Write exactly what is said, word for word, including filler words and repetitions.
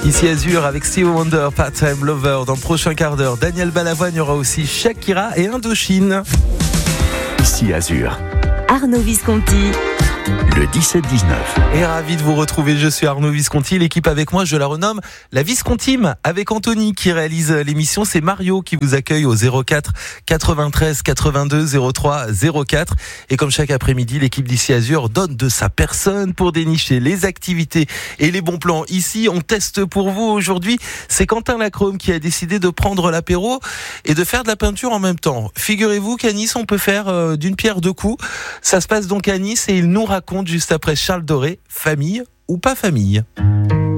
Ici Azur avec Stevie Wonder, Part-Time Lover. Dans le prochain quart d'heure, Daniel Balavoine, il y aura aussi Shakira et Indochine. Ici Azur, Arnaud Visconti. le dix-sept dix-neuf. Et ravi de vous retrouver, je suis Arnaud Visconti. L'équipe avec moi, je la renomme la Viscontime, avec Anthony qui réalise l'émission. C'est Mario qui vous accueille au zéro quatre quatre-vingt-treize quatre-vingt-deux zéro trois zéro quatre. Et comme chaque après-midi, l'équipe d'Ici Azur donne de sa personne pour dénicher les activités et les bons plans. Ici, on teste pour vous aujourd'hui. C'est Quentin Lacrome qui a décidé de prendre l'apéro et de faire de la peinture en même temps. Figurez-vous qu'à Nice, on peut faire euh, d'une pierre deux coups. Ça se passe donc à Nice et il nous raconte juste après Charles Doré, famille ou pas famille.